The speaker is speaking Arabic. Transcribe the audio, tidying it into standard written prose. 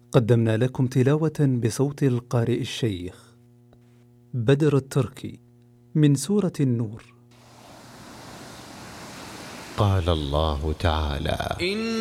قدمنا لكم تلاوة بصوت القارئ الشيخ بدر التركي من سورة النور. قال الله تعالى: